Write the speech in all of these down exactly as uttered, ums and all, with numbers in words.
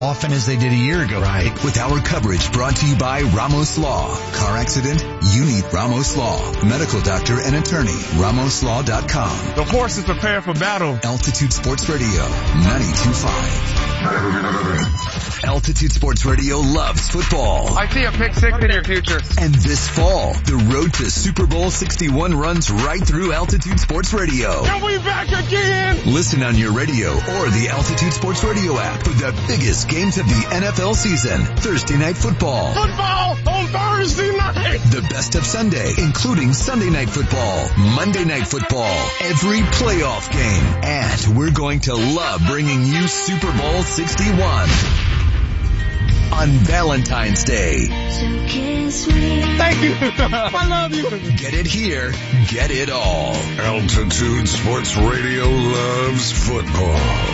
often as they did a year ago. Right. With our coverage brought to you by Ramos Law. Car accident? You need Ramos Law. Medical doctor and attorney. Ramos Law dot com. The horses prepare for battle. Altitude Sports Radio, ninety-two point five. Altitude Sports Radio loves football. I see a pick six in your future. And this fall, the road to Super Bowl sixty-one runs right through Altitude Sports Radio. Are we back again? Listen on your radio or the Altitude Sports Radio app for the biggest games of the N F L season. Thursday Night Football. Football on Thursday night. The best of Sunday, including Sunday Night Football, Monday Night Football, every playoff game. And we're going to love bringing you Super Bowl sixty-one on Valentine's Day. Thank you. I love you. Get it here. Get it all. Altitude Sports Radio loves football.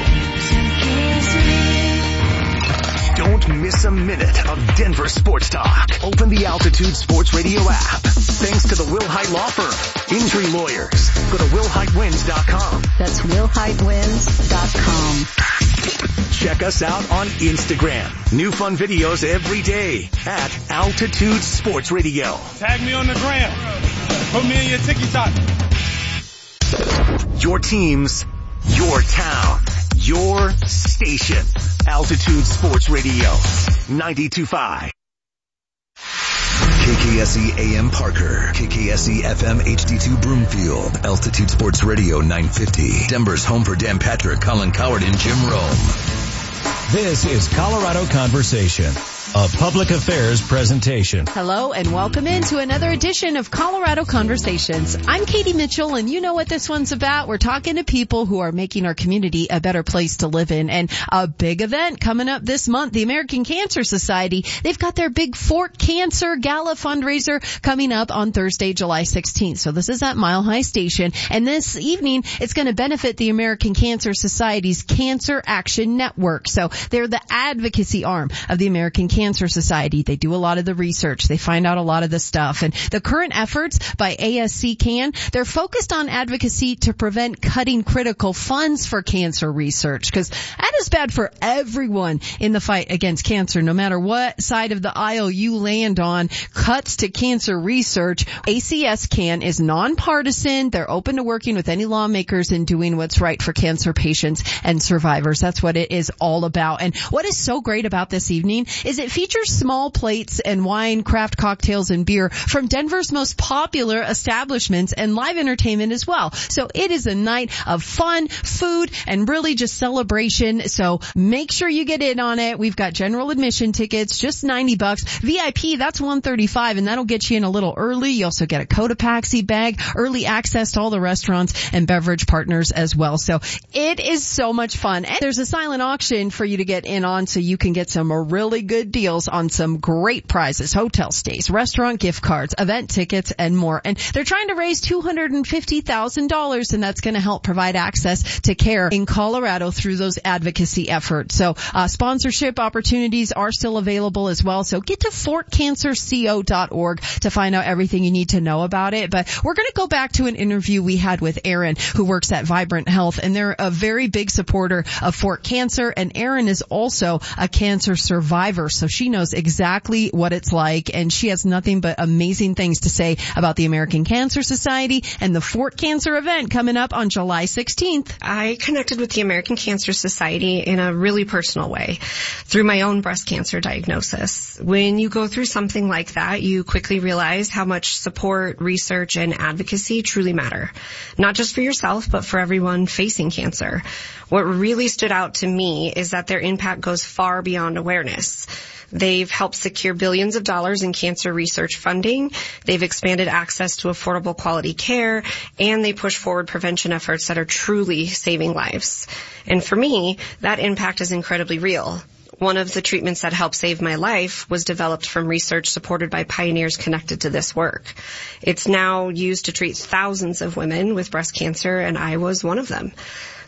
Don't miss a minute of Denver sports talk. Open the Altitude Sports Radio app. Thanks to the Wilhite Law Firm. Injury lawyers. Go to will hite wins dot com. That's will hite wins dot com. Check us out on Instagram. New fun videos every day at Altitude Sports Radio. Tag me on the gram. Put me in your TikTok. Your teams, your town, your station. Altitude Sports Radio, ninety-two point five. K K S E A M Parker, K K S E F M H D two Broomfield, Altitude Sports Radio nine fifty, Denver's home for Dan Patrick, Colin Coward, and Jim Rome. This is Colorado Conversation, a public affairs presentation. Hello and welcome into another edition of Colorado Conversations. I'm Katie Mitchell, and you know what this one's about. We're talking to people who are making our community a better place to live in. And a big event coming up this month, the American Cancer Society. They've got their big Fort Cancer Gala fundraiser coming up on Thursday, July sixteenth. So this is at Mile High Station. And this evening, it's going to benefit the American Cancer Society's Cancer Action Network. So they're the advocacy arm of the American Cancer Society. They do a lot of the research. They find out a lot of the stuff. And the current efforts by A S C CAN, they're focused on advocacy to prevent cutting critical funds for cancer research, because that is bad for everyone in the fight against cancer, no matter what side of the aisle you land on. Cuts to cancer research. A C S CAN is nonpartisan. They're open to working with any lawmakers and doing what's right for cancer patients and survivors. That's what it is all about. And what is so great about this evening is it features small plates and wine, craft cocktails, and beer from Denver's most popular establishments and live entertainment as well. So it is a night of fun, food, and really just celebration. So make sure you get in on it. We've got general admission tickets, just ninety bucks. V I P, that's one thirty-five, and that'll get you in a little early. You also get a Cotopaxi bag, early access to all the restaurants and beverage partners as well. So it is so much fun. And there's a silent auction for you to get in on, so you can get some really good deals on some great prizes, hotel stays, restaurant gift cards, event tickets, and more. And they're trying to raise two hundred fifty thousand dollars, and that's going to help provide access to care in Colorado through those advocacy efforts. So uh, sponsorship opportunities are still available as well. So get to fort cancer co dot org to find out everything you need to know about it. But we're going to go back to an interview we had with Erin, who works at Vibrant Health, and they're a very big supporter of Fort Cancer. And Erin is also a cancer survivor, so she knows exactly what it's like, and she has nothing but amazing things to say about the American Cancer Society and the Fort Cancer event coming up on July sixteenth. I connected with the American Cancer Society in a really personal way through my own breast cancer diagnosis. When you go through something like that, you quickly realize how much support, research, and advocacy truly matter, not just for yourself, but for everyone facing cancer. What really stood out to me is that their impact goes far beyond awareness. They've helped secure billions of dollars in cancer research funding. They've expanded access to affordable quality care, and they push forward prevention efforts that are truly saving lives. And for me, that impact is incredibly real. One of the treatments that helped save my life was developed from research supported by pioneers connected to this work. It's now used to treat thousands of women with breast cancer, and I was one of them.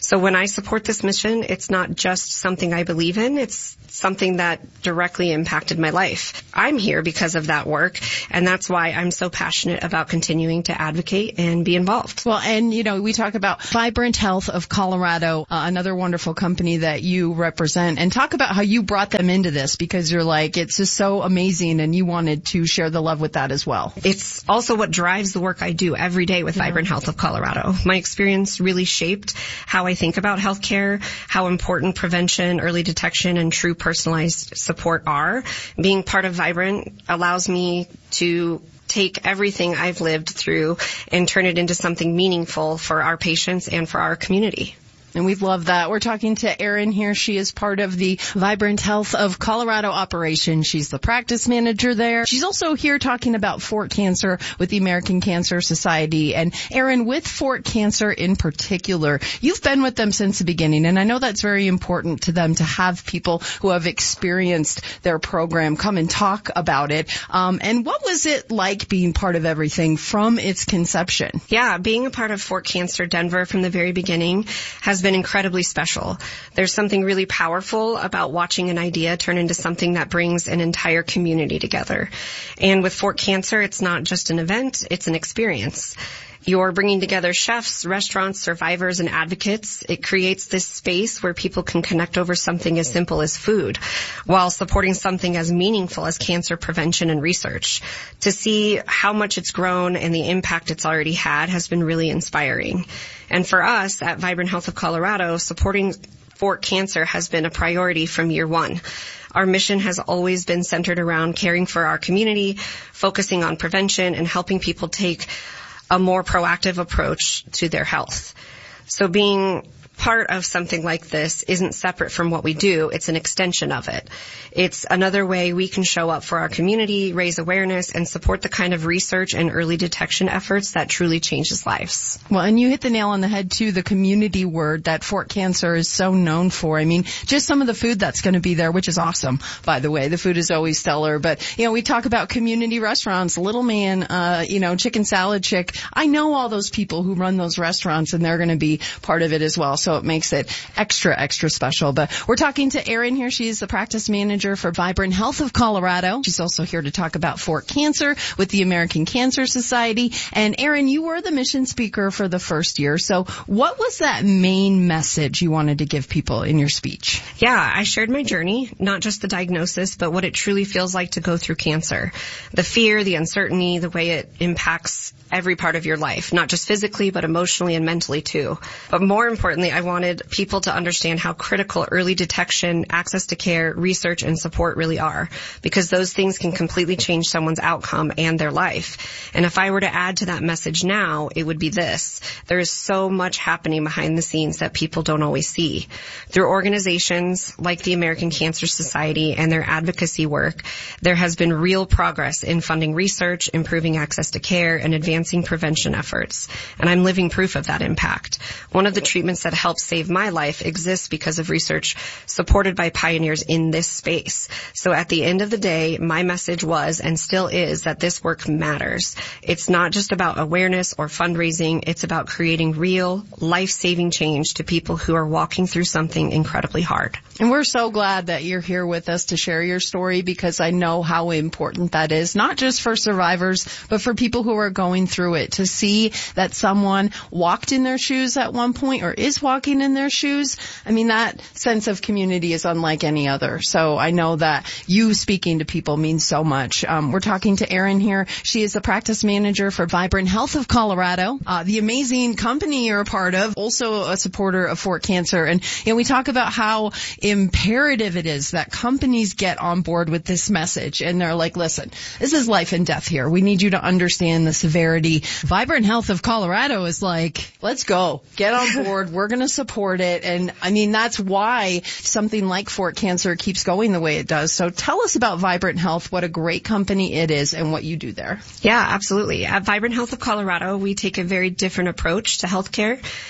So when I support this mission, it's not just something I believe in, it's something that directly impacted my life. I'm here because of that work, and that's why I'm so passionate about continuing to advocate and be involved. Well, and you know, we talk about Vibrant Health of Colorado, uh, another wonderful company that you represent, and talk about how you brought them into this, because you're like, it's just so amazing, and you wanted to share the love with that as well. It's also what drives the work I do every day with Vibrant Health of Colorado. My experience really shaped how I think about healthcare, how important prevention, early detection, and true personalized support are. Being part of Vibrant allows me to take everything I've lived through and turn it into something meaningful for our patients and for our community. And we love that. We're talking to Erin here. She is part of the Vibrant Health of Colorado operation. She's the practice manager there. She's also here talking about Fort Cancer with the American Cancer Society. And Erin, with Fort Cancer in particular, you've been with them since the beginning, and I know that's very important to them to have people who have experienced their program come and talk about it. Um, and what was it like being part of everything from its conception? Yeah, being a part of Fort Cancer Denver from the very beginning has been incredibly special. There's something really powerful about watching an idea turn into something that brings an entire community together. And with Fort Cancer, it's not just an event, it's an experience. You're bringing together chefs, restaurants, survivors, and advocates. It creates this space where people can connect over something as simple as food, while supporting something as meaningful as cancer prevention and research. To see how much it's grown and the impact it's already had has been really inspiring. And for us at Vibrant Health of Colorado, supporting Fort Cancer has been a priority from year one. Our mission has always been centered around caring for our community, focusing on prevention, and helping people take a more proactive approach to their health. So being part of something like this isn't separate from what we do. It's an extension of it. It's another way we can show up for our community, raise awareness, and support the kind of research and early detection efforts that truly changes lives. Well, and you hit the nail on the head, too, the community word that Fort Cancer is so known for. I mean, just some of the food that's going to be there, which is awesome, by the way. The food is always stellar. But, you know, we talk about community restaurants, Little Man, uh, you know, Chicken Salad Chick. I know all those people who run those restaurants, and they're going to be part of it as well. So it makes it extra, extra special. But we're talking to Erin here. She's the practice manager for Vibrant Health of Colorado. She's also here to talk about Fort Cancer with the American Cancer Society. And Erin, you were the mission speaker for the first year. So what was that main message you wanted to give people in your speech? Yeah, I shared my journey, not just the diagnosis, but what it truly feels like to go through cancer. The fear, the uncertainty, the way it impacts every part of your life, not just physically, but emotionally and mentally too. But more importantly, I wanted people to understand how critical early detection, access to care, research, and support really are, because those things can completely change someone's outcome and their life. And if I were to add to that message now, it would be this. There is so much happening behind the scenes that people don't always see. Through organizations like the American Cancer Society and their advocacy work, there has been real progress in funding research, improving access to care, and advancing prevention efforts. And I'm living proof of that impact. One of the treatments that helped save my life exists because of research supported by pioneers in this space. So at the end of the day, my message was and still is that this work matters. It's not just about awareness or fundraising. It's about creating real, life-saving change to people who are walking through something incredibly hard. And we're so glad that you're here with us to share your story, because I know how important that is, not just for survivors, but for people who are going through it, to see that someone walked in their shoes at one point or is walking in their shoes. I mean, that sense of community is unlike any other. So I know that you speaking to people means so much. Um, we're talking to Erin here. She is the practice manager for Vibrant Health of Colorado, uh, the amazing company you're a part of, also a supporter of Fort Cancer. And, you know, we talk about how imperative it is that companies get on board with this message. And they're like, listen, this is life and death here. We need you to understand the severity. Vibrant Health of Colorado is like, let's go. Get on board. We're going to support it. And I mean, that's why something like Fort Cancer keeps going the way it does. So tell us about Vibrant Health, what a great company it is, and what you do there. Yeah, absolutely. At Vibrant Health of Colorado, we take a very different approach to healthcare.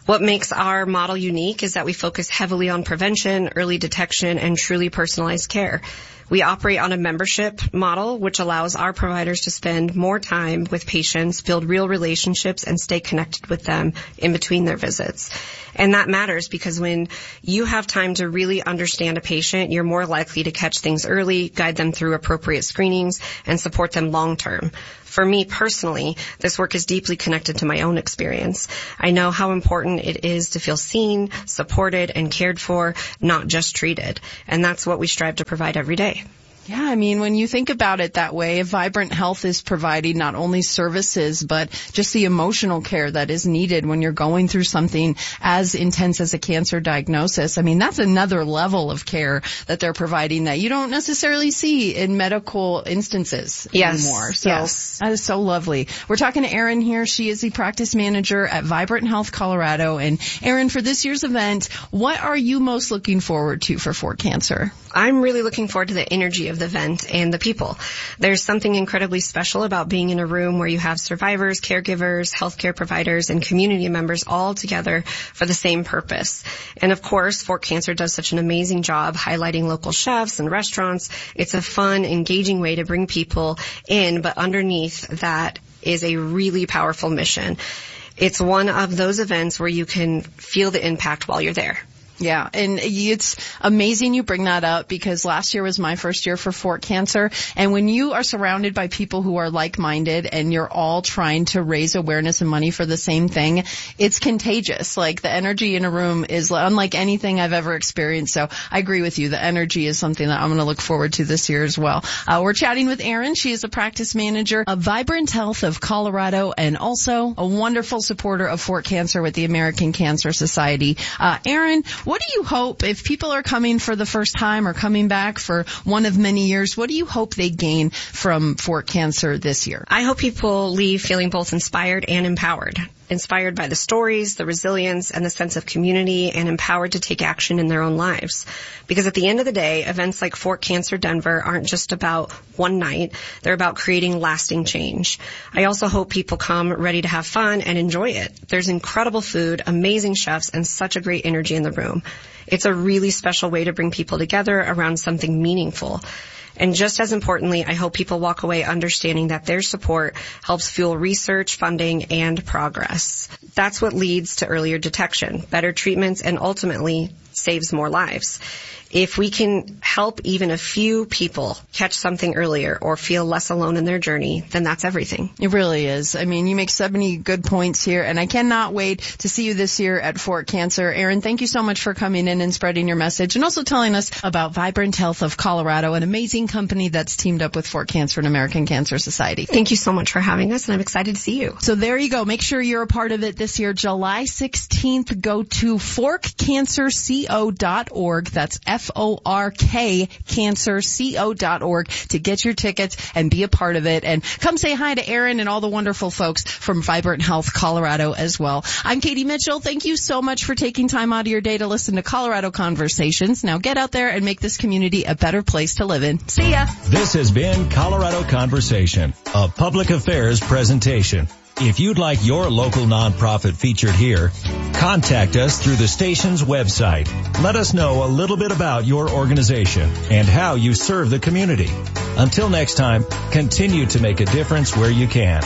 What makes our model unique is that we focus heavily on prevention, early detection, and truly personalized care. We operate on a membership model, which allows our providers to spend more time with patients, build real relationships, and stay connected with them in between their visits. And that matters because when you have time to really understand a patient, you're more likely to catch things early, guide them through appropriate screenings, and support them long term. For me personally, this work is deeply connected to my own experience. I know how important it is to feel seen, supported, and cared for, not just treated. And that's what we strive to provide every day. Yeah, I mean, when you think about it that way, Vibrant Health is providing not only services, but just the emotional care that is needed when you're going through something as intense as a cancer diagnosis. I mean, that's another level of care that they're providing that you don't necessarily see in medical instances yes. anymore. So yes. that is so lovely. We're talking to Erin here. She is the practice manager at Vibrant Health Colorado. And Erin, for this year's event, what are you most looking forward to for Fort Cancer? I'm really looking forward to the energy of the event and the people. There's something incredibly special about being in a room where you have survivors, caregivers, healthcare providers, and community members all together for the same purpose. And of course, Fort Cancer does such an amazing job highlighting local chefs and restaurants. It's a fun, engaging way to bring people in, but underneath that is a really powerful mission. It's one of those events where you can feel the impact while you're there. Yeah, and it's amazing you bring that up because last year was my first year for Fort Cancer, and when you are surrounded by people who are like-minded and you're all trying to raise awareness and money for the same thing, it's contagious. Like, the energy in a room is unlike anything I've ever experienced, so I agree with you. The energy is something that I'm going to look forward to this year as well. Uh, we're chatting with Erin. She is a practice manager of Vibrant Health of Colorado and also a wonderful supporter of Fort Cancer with the American Cancer Society. Uh, Erin, what do you hope, if people are coming for the first time or coming back for one of many years, what do you hope they gain from Fort Cancer this year? I hope people leave feeling both inspired and empowered. Inspired by the stories, the resilience, and the sense of community, and empowered to take action in their own lives. Because at the end of the day, events like Fort Cancer Denver aren't just about one night. They're about creating lasting change. I also hope people come ready to have fun and enjoy it. There's incredible food, amazing chefs, and such a great energy in the room. It's a really special way to bring people together around something meaningful. And just as importantly, I hope people walk away understanding that their support helps fuel research, funding, and progress. That's what leads to earlier detection, better treatments, and ultimately saves more lives. If we can help even a few people catch something earlier or feel less alone in their journey, then that's everything. It really is. I mean, you make so many good points here, and I cannot wait to see you this year at Fort Cancer. Erin, thank you so much for coming in and spreading your message and also telling us about Vibrant Health of Colorado, an amazing company that's teamed up with Fort Cancer and American Cancer Society. Thank you so much for having us, and I'm excited to see you. So there you go. Make sure you're a part of it this year. July sixteenth, go to fork cancer co dot org. That's F O R K cancer co dot org to get your tickets and be a part of it. And come say hi to Erin and all the wonderful folks from Vibrant Health Colorado as well. I'm Katie Mitchell. Thank you so much for taking time out of your day to listen to Colorado Conversations. Now get out there and make this community a better place to live in. See ya. This has been Colorado Conversation, a public affairs presentation. If you'd like your local nonprofit featured here, contact us through the station's website. Let us know a little bit about your organization and how you serve the community. Until next time, continue to make a difference where you can.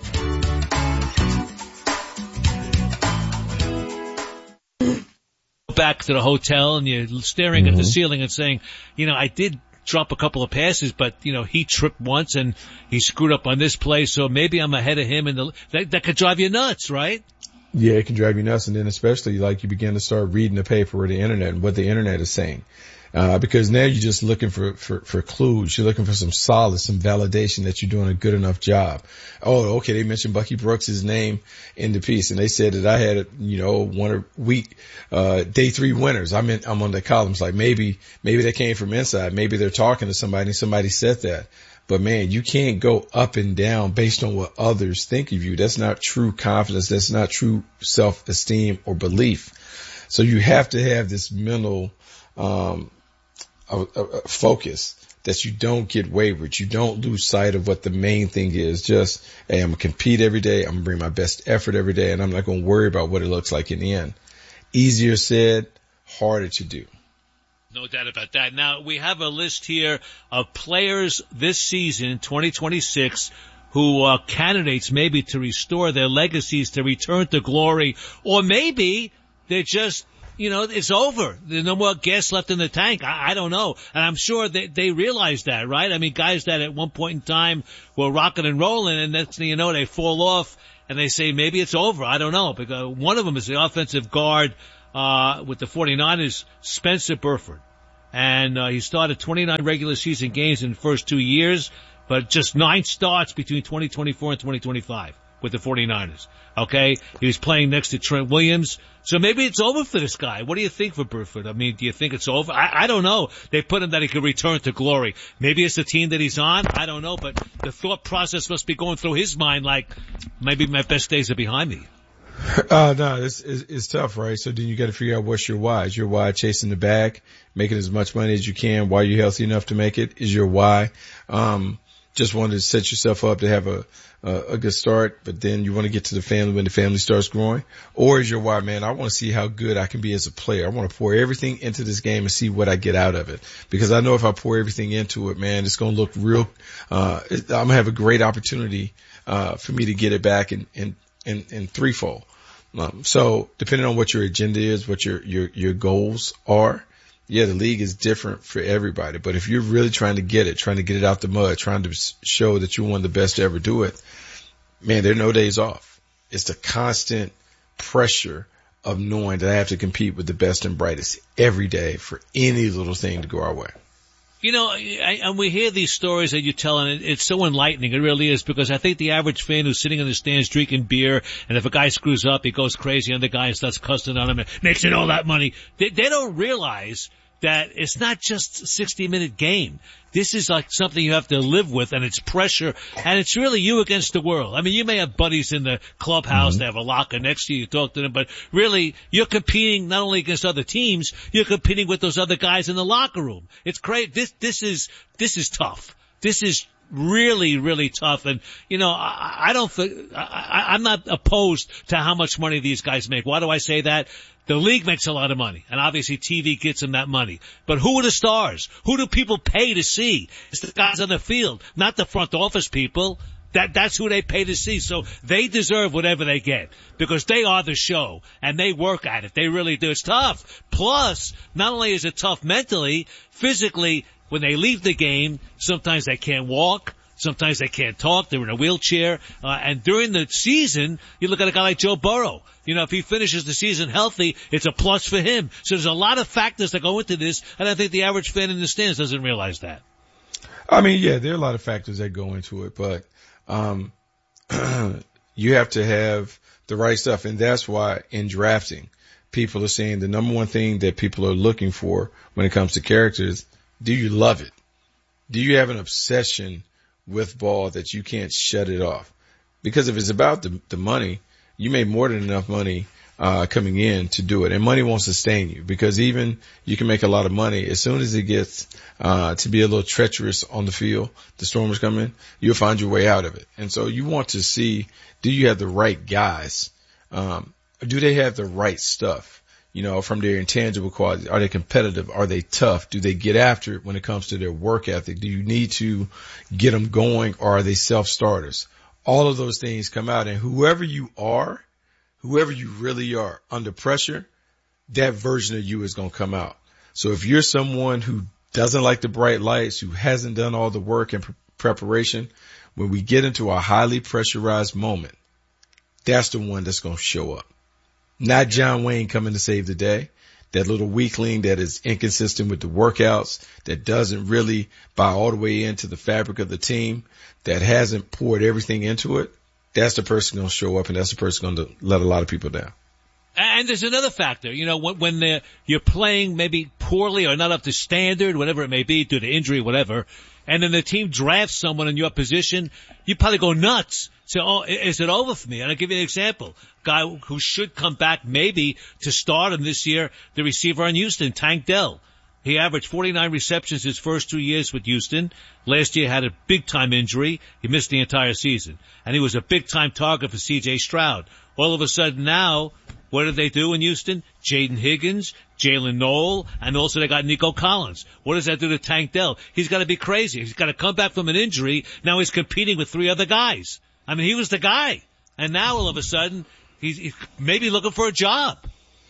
Back to the hotel and you're staring mm-hmm. at the ceiling and saying, you know, I did drop a couple of passes, but you know, he tripped once and he screwed up on this play, so maybe I'm ahead of him, and the, that, that could drive you nuts, right? Yeah, it can drive you nuts, and then especially like you begin to start reading the paper or the internet and what the internet is saying. Uh, because now you're just looking for, for, for clues. You're looking for some solace, some validation that you're doing a good enough job. Oh, okay. They mentioned Bucky Brooks' name in the piece, and they said that I had, you know, one a week, uh, day three winners. I'm in, I'm on the columns. Like maybe, maybe they came from inside. Maybe they're talking to somebody and somebody said that. But man, you can't go up and down based on what others think of you. That's not true confidence. That's not true self-esteem or belief. So you have to have this mental, um, A, a, a focus that you don't get wavered. You don't lose sight of what the main thing is. Just, hey, I'm going to compete every day. I'm going to bring my best effort every day, and I'm not going to worry about what it looks like in the end. Easier said, harder to do. No doubt about that. Now, we have a list here of players this season, twenty twenty-six, who are candidates maybe to restore their legacies, to return to glory, or maybe they're just, you know, it's over. There's no more gas left in the tank. I, I don't know. And I'm sure they, they realize that, right? I mean, guys that at one point in time were rocking and rolling, and next thing you know, they fall off, and they say maybe it's over. I don't know. Because one of them is the offensive guard uh with the forty-niners, Spencer Burford. And uh, he started twenty-nine regular season games in the first two years, but just nine starts between twenty twenty-four and twenty twenty-five with the forty-niners. Okay? He was playing next to Trent Williams. So maybe it's over for this guy. What do you think for Burford? I mean, do you think it's over? I, I don't know. They put him that he could return to glory. Maybe it's the team that he's on. I don't know. But the thought process must be going through his mind like, maybe my best days are behind me. Uh, no, it's, it's, it's tough, right? So then you got to figure out what's your why. Is your why chasing the bag, making as much money as you can while you're healthy enough to make it? Is your why, um, just wanted to set yourself up to have a, a, a good start, but then you want to get to the family when the family starts growing? Or is your why, man, I want to see how good I can be as a player. I want to pour everything into this game and see what I get out of it. Because I know if I pour everything into it, man, it's going to look real, uh, it, I'm going to have a great opportunity, uh, for me to get it back in, in, in, in threefold. Um, so depending on what your agenda is, what your, your, your goals are, yeah, the league is different for everybody. But if you're really trying to get it, trying to get it out the mud, trying to show that you're one of the best to ever do it, man, there are no days off. It's the constant pressure of knowing that I have to compete with the best and brightest every day for any little thing to go our way. You know, I, and we hear these stories that you're telling, it, it's so enlightening. It really is, because I think the average fan who's sitting in the stands drinking beer, and if a guy screws up, he goes crazy on the guy and starts cussing on him and makes it all that money. They, they don't realize that it's not just a sixty-minute game. This is like something you have to live with, and it's pressure, and it's really you against the world. I mean, you may have buddies in the clubhouse mm-hmm. that have a locker next to you, you talk to them, but really, you're competing not only against other teams, you're competing with those other guys in the locker room. It's great. This, this is, this is tough. This is really, really tough. And, you know, I, I don't think, I, I'm not opposed to how much money these guys make. Why do I say that? The league makes a lot of money, and obviously T V gets them that money. But who are the stars? Who do people pay to see? It's the guys on the field, not the front office people. That, that's who they pay to see. So they deserve whatever they get, because they are the show, and they work at it. They really do. It's tough. Plus, not only is it tough mentally, physically, when they leave the game, sometimes they can't walk. Sometimes they can't talk. They're in a wheelchair. Uh, and during the season, you look at a guy like Joe Burrow. You know, if he finishes the season healthy, it's a plus for him. So there's a lot of factors that go into this, and I think the average fan in the stands doesn't realize that. I mean, yeah, there are a lot of factors that go into it, but um you have to have the right stuff. And that's why in drafting, people are saying the number one thing that people are looking for when it comes to characters, do you love it? Do you have an obsession with ball that you can't shut it off? Because if it's about the, the money, you made more than enough money uh coming in to do it. And money won't sustain you, because even you can make a lot of money, as soon as it gets uh to be a little treacherous on the field, the stormers come in, you'll find your way out of it. And so you want to see, do you have the right guys? Um do they have the right stuff? You know, from their intangible qualities. Are they competitive? Are they tough? Do they get after it when it comes to their work ethic? Do you need to get them going, or are they self-starters? All of those things come out, and whoever you are, whoever you really are under pressure, that version of you is going to come out. So if you're someone who doesn't like the bright lights, who hasn't done all the work and pre- preparation, when we get into a highly pressurized moment, that's the one that's going to show up. Not John Wayne coming to save the day. That little weakling that is inconsistent with the workouts, that doesn't really buy all the way into the fabric of the team, that hasn't poured everything into it. That's the person going to show up, and that's the person going to let a lot of people down. And there's another factor, you know, when, when you're playing maybe poorly or not up to standard, whatever it may be, due to injury, whatever, and then the team drafts someone in your position, you probably go nuts. Say, oh, is it over for me? And I'll give you an example. Guy who should come back maybe to start him this year, the receiver on Houston, Tank Dell. He averaged forty-nine receptions his first two years with Houston. Last year had a big-time injury. He missed the entire season. And he was a big-time target for C J Stroud. All of a sudden now, what did they do in Houston? Jaden Higgins, Jalen Noel, and also they got Nico Collins. What does that do to Tank Dell? He's got to be crazy. He's got to come back from an injury. Now he's competing with three other guys. I mean, he was the guy. And now all of a sudden, he's, he's maybe looking for a job.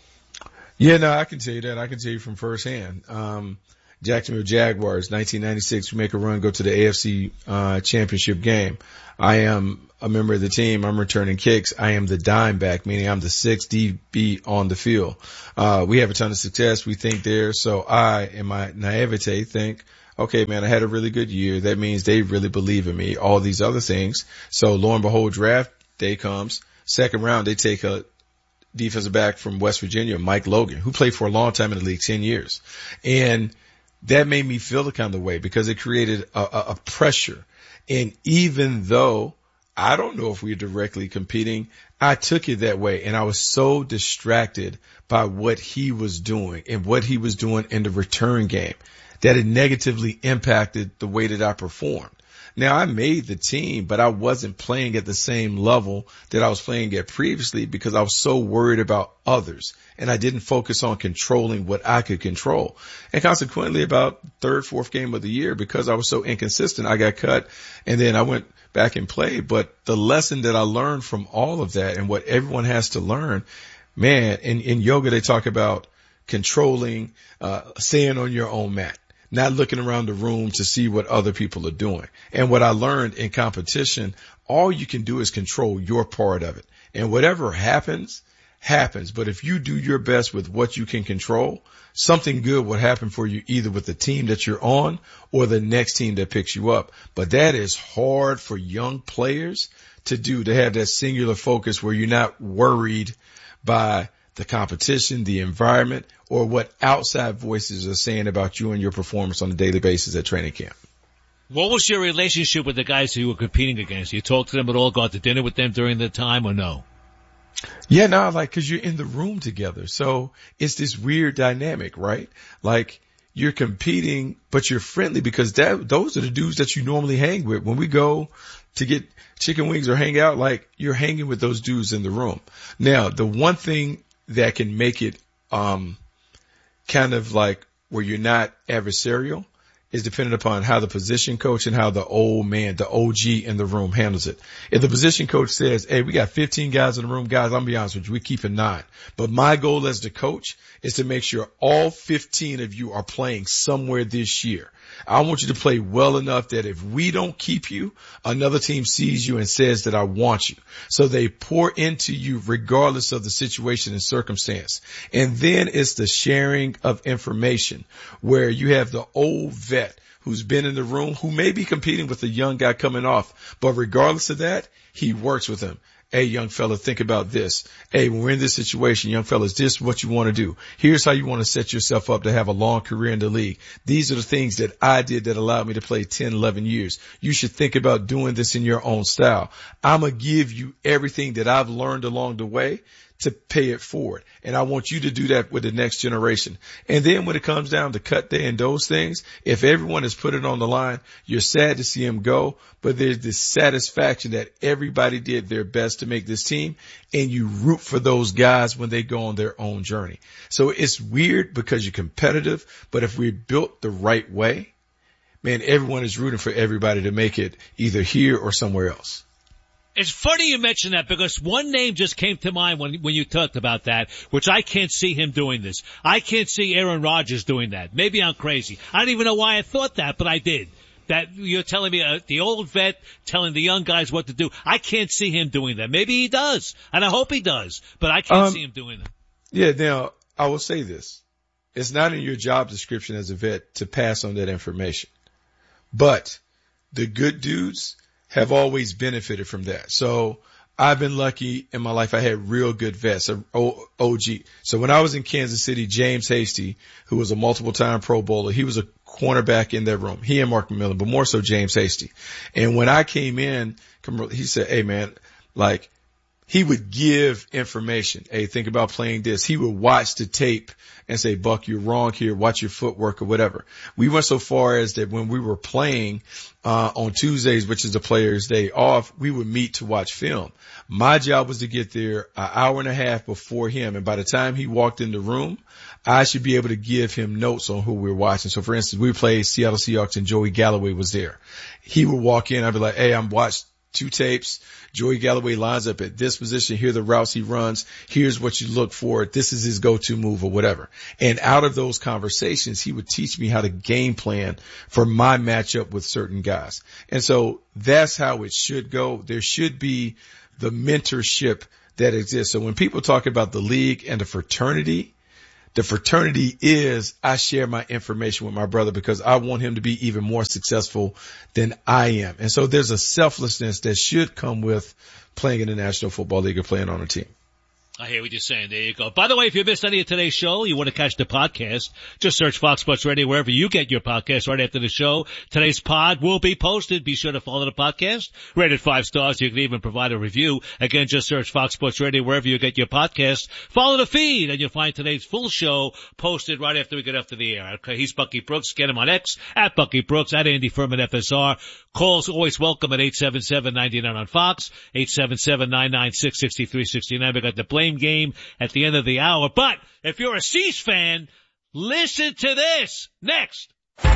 Yeah, no, I can tell you that. I can tell you from firsthand. Um, Jacksonville Jaguars, nineteen ninety-six, we make a run, go to the A F C uh, championship game. I am a member of the team. I'm returning kicks. I am the dime back, meaning I'm the sixth D B on the field. Uh, we have a ton of success. We think there. So I, in my naivete, think, okay, man, I had a really good year. That means they really believe in me. All these other things. So lo and behold, draft day comes. Second round, they take a defensive back from West Virginia, Mike Logan, who played for a long time in the league, ten years. And that made me feel the kind of way because it created a, a, a pressure. And even though I don't know if we were directly competing, I took it that way. And I was so distracted by what he was doing and what he was doing in the return game that it negatively impacted the way that I performed. Now, I made the team, but I wasn't playing at the same level that I was playing at previously because I was so worried about others, and I didn't focus on controlling what I could control. And consequently, about third, fourth game of the year, because I was so inconsistent, I got cut, and then I went back and played. But the lesson that I learned from all of that and what everyone has to learn, man, in, in yoga, they talk about controlling, uh, staying on your own mat. Not looking around the room to see what other people are doing. And what I learned in competition, all you can do is control your part of it. And whatever happens, happens. But if you do your best with what you can control, something good will happen for you either with the team that you're on or the next team that picks you up. But that is hard for young players to do, to have that singular focus where you're not worried by the competition, the environment, or what outside voices are saying about you and your performance on a daily basis at training camp. What was your relationship with the guys who you were competing against? You talked to them at all, go out to dinner with them during the time, or no? Yeah, no, like, cause you're in the room together. So it's this weird dynamic, right? Like, you're competing, but you're friendly because that, those are the dudes that you normally hang with. When we go to get chicken wings or hang out, like, you're hanging with those dudes in the room. Now, the one thing that can make it, um, kind of like where you're not adversarial is dependent upon how the position coach and how the old man, the O G in the room handles it. If the position coach says, hey, we got fifteen guys in the room, guys, I'm gonna be honest with you, we keep it nine. But my goal as the coach is to make sure all fifteen of you are playing somewhere this year. I want you to play well enough that if we don't keep you, another team sees you and says that I want you. So they pour into you regardless of the situation and circumstance. And then it's the sharing of information where you have the old vet who's been in the room who may be competing with a young guy coming off. But regardless of that, he works with him. Hey, young fella, think about this. Hey, when we're in this situation, young fellas, this is what you want to do. Here's how you want to set yourself up to have a long career in the league. These are the things that I did that allowed me to play ten, eleven years. You should think about doing this in your own style. I'm going to give you everything that I've learned along the way to pay it forward. And I want you to do that with the next generation. And then when it comes down to cut day and those things, if everyone has put it on the line, you're sad to see him go, but there's this satisfaction that everybody did their best to make this team, and you root for those guys when they go on their own journey. So it's weird because you're competitive, but if we're built the right way, man, everyone is rooting for everybody to make it either here or somewhere else. It's funny you mention that because one name just came to mind when when you talked about that, which I can't see him doing this. I can't see Aaron Rodgers doing that. Maybe I'm crazy. I don't even know why I thought that, but I did. That you're telling me uh, the old vet telling the young guys what to do. I can't see him doing that. Maybe he does, and I hope he does, but I can't um, see him doing that. Yeah, now, I will say this. It's not in your job description as a vet to pass on that information. But the good dudes have always benefited from that. So I've been lucky in my life. I had real good vets, O G. So when I was in Kansas City, James Hasty, who was a multiple time Pro Bowler, he was a cornerback in that room. He and Mark McMillan, but more so James Hasty. And when I came in, he said, hey man, like, he would give information. Hey, think about playing this. He would watch the tape and say, Buck, you're wrong here. Watch your footwork or whatever. We went so far as that when we were playing, uh, on Tuesdays, which is the player's day off, we would meet to watch film. My job was to get there an hour and a half before him. And by the time he walked in the room, I should be able to give him notes on who we were watching. So for instance, we played Seattle Seahawks and Joey Galloway was there. He would walk in. I'd be like, hey, I'm watched two tapes. Joey Galloway lines up at this position. Here are the routes he runs. Here's what you look for. This is his go-to move or whatever. And out of those conversations, he would teach me how to game plan for my matchup with certain guys. And so that's how it should go. There should be the mentorship that exists. So when people talk about the league and the fraternity, the fraternity is I share my information with my brother because I want him to be even more successful than I am. And so there's a selflessness that should come with playing in the National Football League or playing on a team. I hear what you're saying. There you go. By the way, if you missed any of today's show, you want to catch the podcast, just search Fox Sports Radio wherever you get your podcast right after the show. Today's pod will be posted. Be sure to follow the podcast. Rated five stars. You can even provide a review. Again, just search Fox Sports Radio wherever you get your podcast. Follow the feed and you'll find today's full show posted right after we get off to the air. Okay, he's Bucky Brooks. Get him on X, at Bucky Brooks, at Andy Furman F S R. Calls always welcome at eight seven seven, nine nine on Fox, eight seven seven, nine nine six, six three six nine. We got the blame game at the end of the hour. But if you're a Cease fan, listen to this next.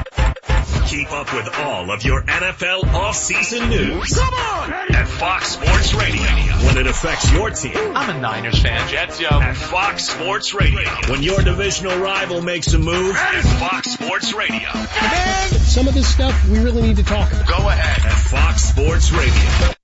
Keep up with all of your N F L off-season news. Come on! At Fox Sports Radio. When it affects your team. I'm a Niners fan. Jets, yo. At Fox Sports Radio. When your divisional rival makes a move. At Fox Sports Radio. Man, some of this stuff we really need to talk about. Go ahead. At Fox Sports Radio.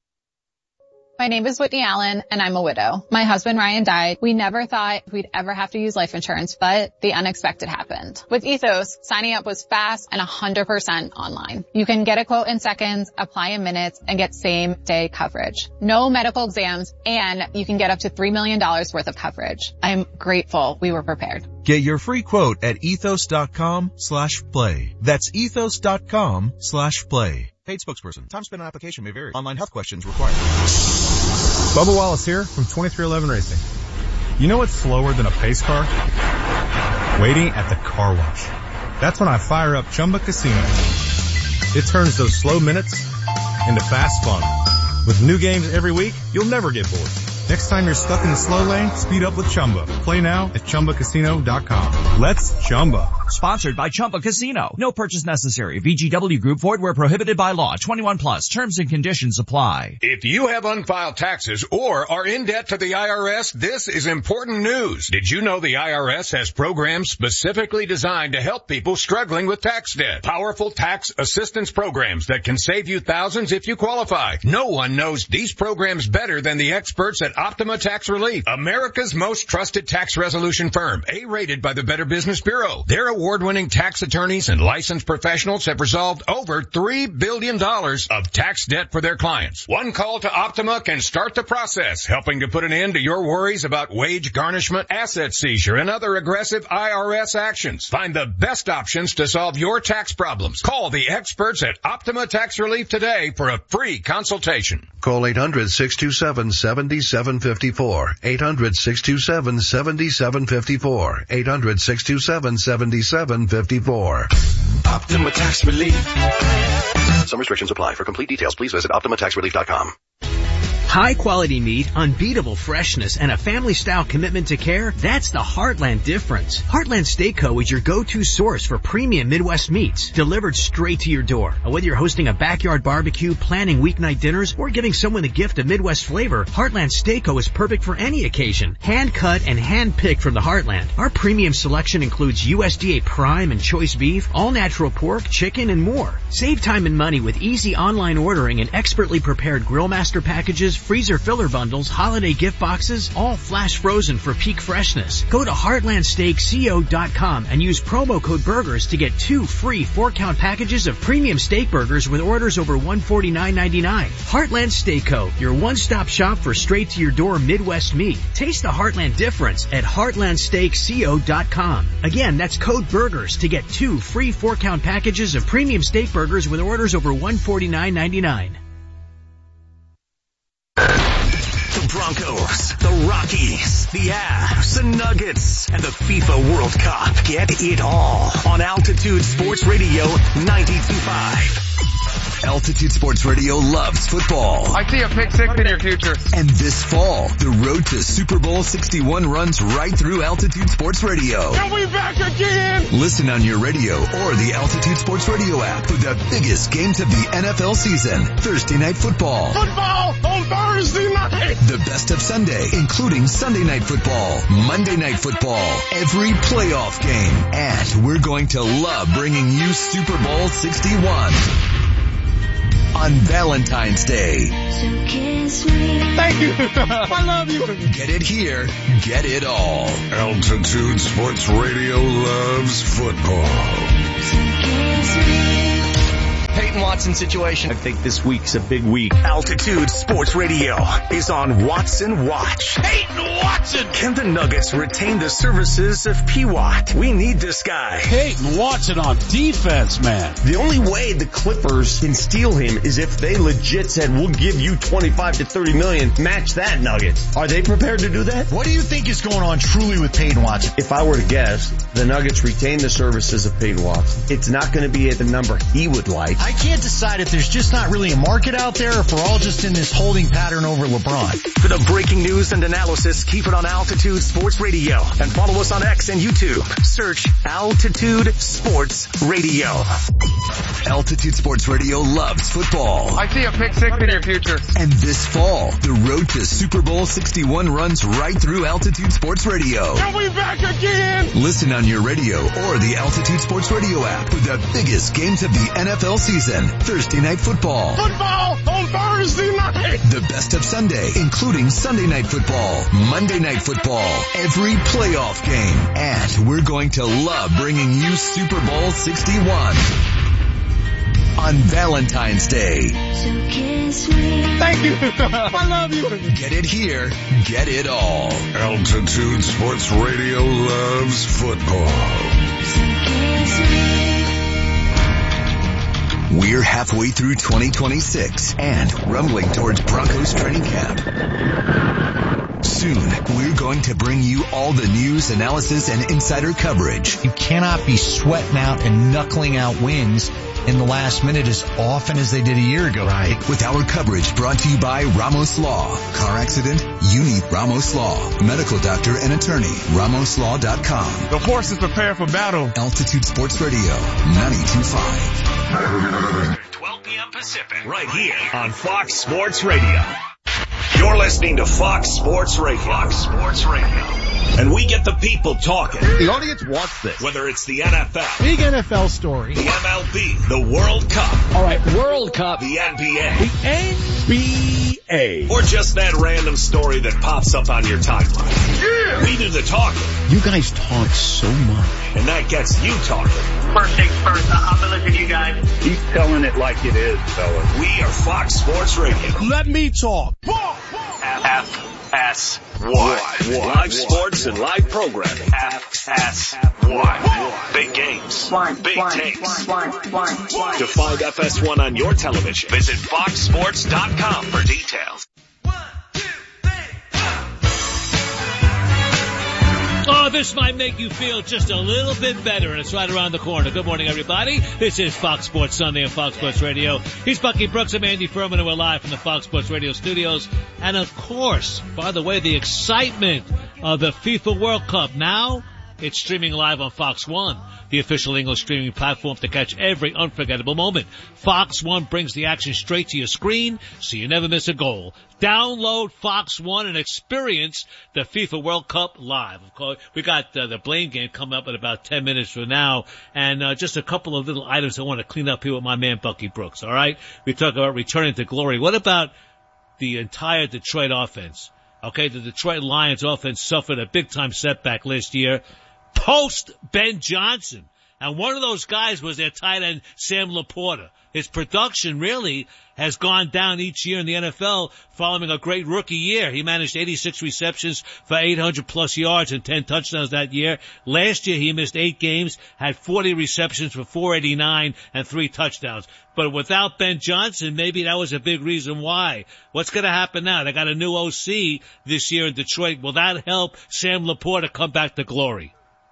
My name is Whitney Allen, and I'm a widow. My husband, Ryan, died. We never thought we'd ever have to use life insurance, but the unexpected happened. With Ethos, signing up was fast and one hundred percent online. You can get a quote in seconds, apply in minutes, and get same-day coverage. No medical exams, and you can get up to three million dollars worth of coverage. I'm grateful we were prepared. Get your free quote at ethos.com slash play. That's ethos.com slash play. Paid spokesperson. Time spent on application may vary. Online health questions required. Bubba Wallace here from twenty-three eleven Racing. You know what's slower than a pace car? Waiting at the car wash. That's when I fire up Chumba Casino. It turns those slow minutes into fast fun. With new games every week, you'll never get bored. Next time you're stuck in the slow lane, speed up with Chumba. Play now at chumba casino dot com. Let's Chumba. Sponsored by Chumba Casino. No purchase necessary. V G W Group. Void where prohibited by law. twenty-one plus. Terms and conditions apply. If you have unfiled taxes or are in debt to the I R S, this is important news. Did you know the I R S has programs specifically designed to help people struggling with tax debt? Powerful tax assistance programs that can save you thousands if you qualify. No one knows these programs better than the experts at Optima Tax Relief, America's most trusted tax resolution firm, A-rated by the Better Business Bureau. Their award-winning tax attorneys and licensed professionals have resolved over three billion dollars of tax debt for their clients. One call to Optima can start the process, helping to put an end to your worries about wage garnishment, asset seizure, and other aggressive I R S actions. Find the best options to solve your tax problems. Call the experts at Optima Tax Relief today for a free consultation. Call eight hundred, six two seven, seven seven five four. eight hundred, six two seven, seven seven five four. eight hundred, six two seven, seven seven five four. Optima Tax Relief. Some restrictions apply. For complete details, please visit optima tax relief dot com. High quality meat, unbeatable freshness, and a family-style commitment to care, that's the Heartland difference. Heartland Steak Co. is your go-to source for premium Midwest meats, delivered straight to your door. And whether you're hosting a backyard barbecue, planning weeknight dinners, or giving someone a gift of Midwest flavor, Heartland Steak Co. is perfect for any occasion. Hand-cut and hand-picked from the Heartland. Our premium selection includes U S D A Prime and Choice Beef, all-natural pork, chicken, and more. Save time and money with easy online ordering and expertly prepared Grillmaster packages, freezer filler bundles, holiday gift boxes, all flash frozen for peak freshness. Go to heartland steak co dot com and use promo code BURGERS to get two free four-count packages of premium steak burgers with orders over one hundred forty-nine ninety-nine. Heartland Steak Co., your one-stop shop for straight-to-your-door Midwest meat. Taste the Heartland difference at heartland steak co dot com. Again, that's code BURGERS to get two free four-count packages of premium steak burgers with orders over one hundred forty-nine ninety-nine. Broncos, the Rockies, the Avs, the Nuggets, and the FIFA World Cup. Get it all on Altitude Sports Radio ninety-two point five. Altitude Sports Radio loves football. I see a pick six in your future. And this fall, the road to Super Bowl sixty-one runs right through Altitude Sports Radio. Are we back again? Listen on your radio or the Altitude Sports Radio app for the biggest games of the N F L season. Thursday Night Football. Football on Thursday night. The best of Sunday, including Sunday Night Football, Monday Night Football, every playoff game. And we're going to love bringing you Super Bowl sixty-one. On Valentine's Day. Thank you. I love you. Get it here. Get it all. Altitude Sports Radio loves football. Peyton Watson situation. I think this week's a big week. Altitude Sports Radio is on Watson Watch. Peyton Watson! Can the Nuggets retain the services of P Watt? We need this guy. Peyton Watson on defense, man. The only way the Clippers can steal him is if they legit said, we'll give you twenty-five to thirty million, match that, Nuggets. Are they prepared to do that? What do you think is going on truly with Peyton Watson? If I were to guess, the Nuggets retain the services of Peyton Watson. It's not going to be at the number he would like. I can't decide if there's just not really a market out there or if we're all just in this holding pattern over LeBron. For the breaking news and analysis, keep it on Altitude Sports Radio and follow us on X and YouTube. Search Altitude Sports Radio. Altitude Sports Radio loves football. I see a pick six in your future. And this fall, the road to Super Bowl sixty-one runs right through Altitude Sports Radio. Are we back again? Listen on your radio or the Altitude Sports Radio app for the biggest games of the N F L season. Thursday Night Football. Football on Thursday night. The best of Sunday, including Sunday Night Football, Monday Night Football, every playoff game. And we're going to love bringing you Super Bowl sixty-one. On Valentine's Day. Thank you. I love you. Get it here. Get it all. Altitude Sports Radio loves football. We're halfway through twenty twenty-six and rumbling towards Broncos training camp. Soon, we're going to bring you all the news, analysis, and insider coverage. You cannot be sweating out and knuckling out wins in the last minute as often as they did a year ago. Right. With our coverage brought to you by Ramos Law. Car accident? You need Ramos Law. Medical doctor and attorney. Ramos Law dot com. The horses prepare for battle. Altitude Sports Radio, ninety-two point five. twelve p.m. Pacific, right here on Fox Sports Radio. You're listening to Fox Sports Radio. Fox Sports Radio. And we get the people talking. The audience wants this. Whether it's the N F L. Big N F L story. The M L B. The World Cup. All right, World Cup. The N B A. The N B A. Or just that random story that pops up on your timeline. Yeah. We do the talking. You guys talk so much. And that gets you talking. First things first, I'm going to listen to you guys. Keep telling it like it is, fellas. We are Fox Sports Radio. Let me talk. F S Y. Live sports and live programming. F S Y. Big games. Big takes. To find F S one on your television, visit fox sports dot com for details. Oh, this might make you feel just a little bit better, and it's right around the corner. Good morning, everybody. This is Fox Sports Sunday on Fox Sports Radio. He's Bucky Brooks. I'm Andy Furman, and we're live from the Fox Sports Radio studios. And, of course, by the way, the excitement of the FIFA World Cup. Now, it's streaming live on Fox One, the official English streaming platform to catch every unforgettable moment. Fox One brings the action straight to your screen, so you never miss a goal. Download Fox One and experience the FIFA World Cup live. Of course, we got uh, the Blaine game coming up in about ten minutes from now, and uh, just a couple of little items I want to clean up here with my man Bucky Brooks, all right? We talk about returning to glory. What about the entire Detroit offense? Okay, the Detroit Lions offense suffered a big-time setback last year. Post Ben Johnson. And one of those guys was their tight end, Sam Laporta. His production really has gone down each year in the N F L following a great rookie year. He managed eighty-six receptions for eight hundred plus yards and ten touchdowns that year. Last year he missed eight games, had forty receptions for four eighty-nine and three touchdowns. But without Ben Johnson, maybe that was a big reason why. What's going to happen now? They got a new O C this year in Detroit. Will that help Sam Laporta come back to glory?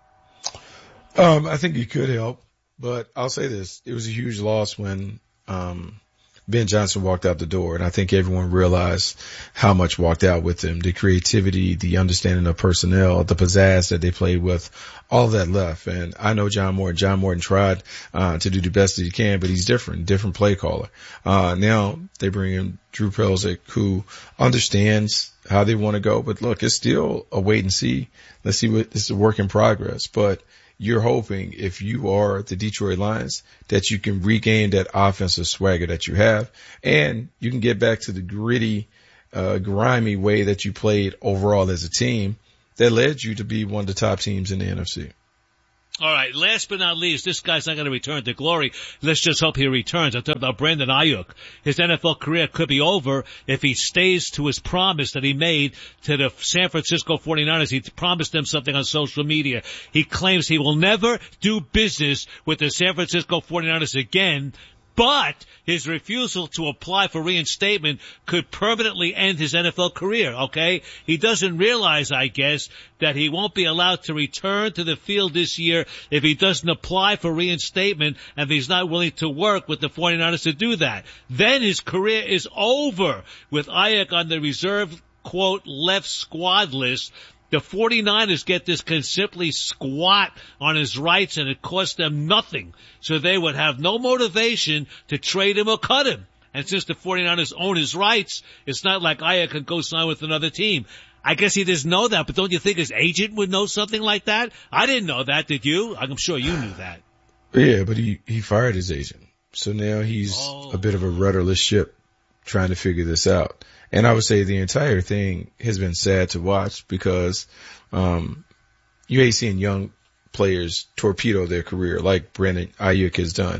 Um, I think he could help. But I'll say this, it was a huge loss when um Ben Johnson walked out the door, and I think everyone realized how much walked out with him. The creativity, the understanding of personnel, the pizzazz that they played with, all of that left. And I know John Morton. John Morton tried uh to do the best that he can, but he's different, different play caller. Uh now they bring in Drew Pelzick, who understands how they want to go. But look, it's still a wait and see. Let's see what this is a work in progress. But you're hoping, if you are the Detroit Lions, that you can regain that offensive swagger that you have, and you can get back to the gritty, uh, grimy way that you played overall as a team that led you to be one of the top teams in the N F C. All right, last but not least, this guy's not going to return to glory. Let's just hope he returns. I'm talking about Brandon Ayuk. His N F L career could be over if he stays to his promise that he made to the San Francisco forty-niners. He promised them something on social media. He claims he will never do business with the San Francisco forty-niners again, but his refusal to apply for reinstatement could permanently end his N F L career, okay? He doesn't realize, I guess, that he won't be allowed to return to the field this year if he doesn't apply for reinstatement, and if he's not willing to work with the forty-niners to do that. Then his career is over with Ayuk on the reserve, quote, left squad list. The forty-niners get this, can simply squat on his rights, and it costs them nothing. So they would have no motivation to trade him or cut him. And since the forty-niners own his rights, it's not like Ayuk can go sign with another team. I guess he doesn't know that, but don't you think his agent would know something like that? I didn't know that, did you? I'm sure you knew that. Yeah, but he, he fired his agent. So now he's oh. a bit of a rudderless ship trying to figure this out. And I would say the entire thing has been sad to watch because um you hate seeing young players torpedo their career like Brandon Ayuk has done.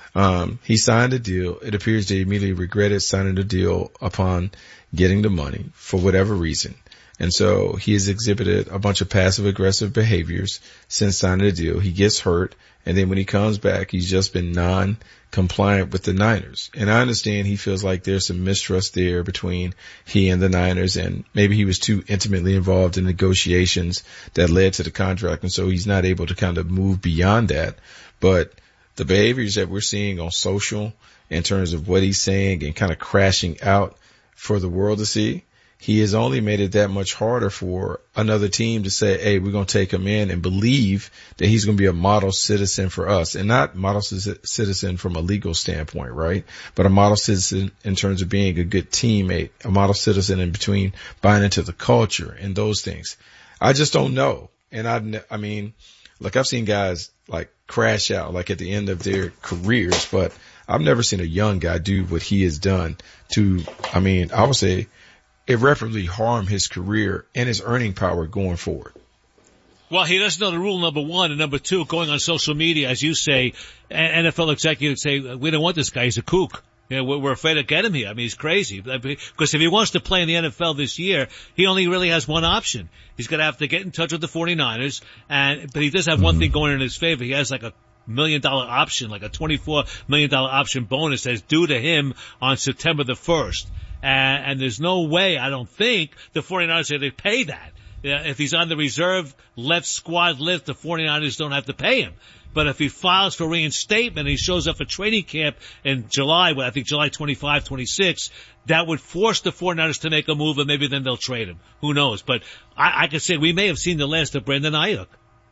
Um he signed a deal. It appears they immediately regretted signing the deal upon getting the money for whatever reason. And so he has exhibited a bunch of passive aggressive behaviors since signing the deal. He gets hurt, and then when he comes back, he's just been non-compliant with the Niners. And I understand he feels like there's some mistrust there between he and the Niners, and maybe he was too intimately involved in negotiations that led to the contract, and so he's not able to kind of move beyond that. But the behaviors that we're seeing on social in terms of what he's saying and kind of crashing out for the world to see, he has only made it that much harder for another team to say, hey, we're going to take him in and believe that he's going to be a model citizen for us, and not model c- citizen from a legal standpoint, right? But a model citizen in terms of being a good teammate, a model citizen in between buying into the culture and those things. I just don't know. And I, I mean, look, I've seen guys like crash out like at the end of their careers, but I've never seen a young guy do what he has done to, I mean, I would say, irreparably harm his career and his earning power going forward. Well, he doesn't know the rule, number one, and number two, going on social media, as you say, N F L executives say, we don't want this guy, he's a kook. You know, we're afraid to get him here. I mean, he's crazy. Because if he wants to play in the N F L this year, he only really has one option. He's going to have to get in touch with the forty-niners, and but he does have mm-hmm. one thing going in his favor. He has like a million dollar option, like a twenty-four million dollar option bonus that's due to him on September the first. And, and there's no way, I don't think, the forty-niners are going to pay that. Yeah, if he's on the reserve left squad list, the forty-niners don't have to pay him. But if he files for reinstatement and he shows up for training camp in July, well, I think July twenty-fifth, twenty-sixth, that would force the forty-niners to make a move, and maybe then they'll trade him. Who knows? But I, I could say we may have seen the last of Brandon Ayuk.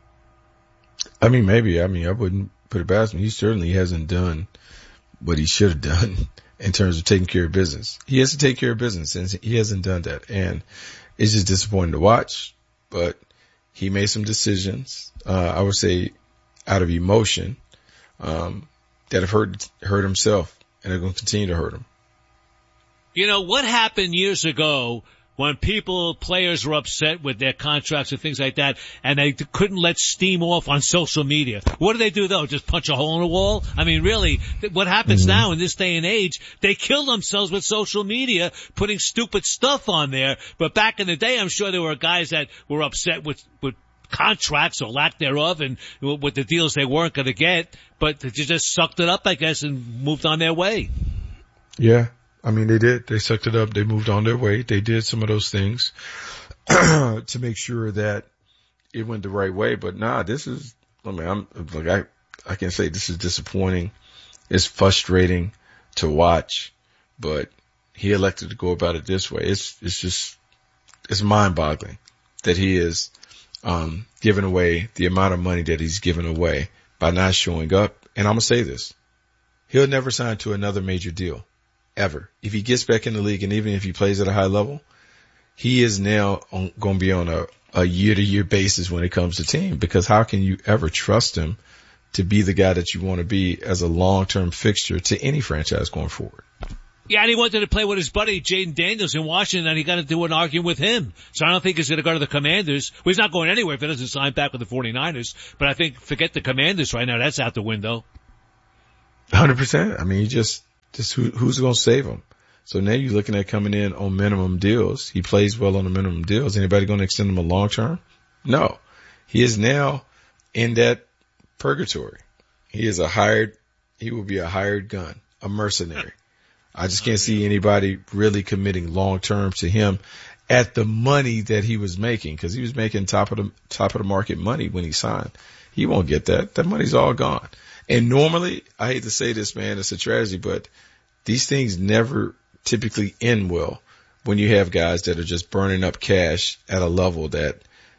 I mean, maybe. I mean, I wouldn't put it past him. He certainly hasn't done what he should have done in terms of taking care of business. He has to take care of business, and he hasn't done that. And it's just disappointing to watch, but he made some decisions, uh, I would say out of emotion, um, that have hurt, hurt himself, and are going to continue to hurt him. You know, what happened years ago when people, players were upset with their contracts and things like that, and they couldn't let steam off on social media. What do they do though? Just punch a hole in the wall? I mean, really, what happens mm-hmm. now in this day and age, they kill themselves with social media, putting stupid stuff on there. But back in the day, I'm sure there were guys that were upset with, with contracts or lack thereof and with the deals they weren't going to get, but they just sucked it up, I guess, and moved on their way. Yeah. I mean, they did. They sucked it up. They moved on their way. They did some of those things to make sure that it went the right way. But nah, this is, I mean, I'm like, I, I can say this is disappointing. It's frustrating to watch, but he elected to go about it this way. It's, it's just, it's mind boggling that he is, um, giving away the amount of money that he's given away by not showing up. And I'm going to say this. He'll never sign to another major deal. Ever. If he gets back in the league and even if he plays at a high level, he is now going to be on a, a year-to-year basis when it comes to team, because how can you ever trust him to be the guy that you want to be as a long-term fixture to any franchise going forward? Yeah, and he wanted to play with his buddy Jaden Daniels in Washington, and he got into an argument with him. So I don't think he's going to go to the Commanders. Well, he's not going anywhere if he doesn't sign back with the 49ers. But I think forget the Commanders right now. That's out the window. one hundred percent. I mean, he just... Just who, who's going to save him? So now you're looking at coming in on minimum deals. He plays well on the minimum deals. Anybody going to extend him a long term? No. He is now in that purgatory. He is a hired, he will be a hired gun, a mercenary. I just can't see anybody really committing long term to him at the money that he was making, because he was making top of the, top of the market money when he signed. He won't get that. That money's all gone. And normally, I hate to say this, man, it's a tragedy, but these things never typically end well when you have guys that are just burning up cash at a level that